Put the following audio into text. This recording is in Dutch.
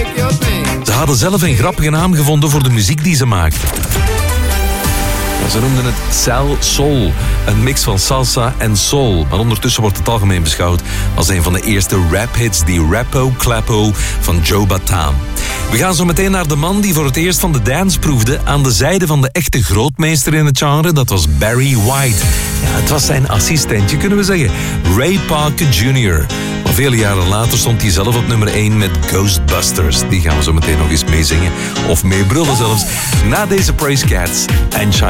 Ze hadden zelf een grappige naam gevonden voor de muziek die ze maakten. Ze noemden het Sal Soul, een mix van salsa en soul. Maar ondertussen wordt het algemeen beschouwd als een van de eerste raphits, die Rappo Clappo van Joe Bataan. We gaan zo meteen naar de man die voor het eerst van de dance proefde aan de zijde van de echte grootmeester in het genre. Dat was Barry White. Ja, het was zijn assistentje, kunnen we zeggen. Ray Parker Jr. Maar vele jaren later stond hij zelf op nummer 1 met Ghostbusters. Die gaan we zo meteen nog eens meezingen. Of meebrullen zelfs. Na deze Praise Cats en Shine.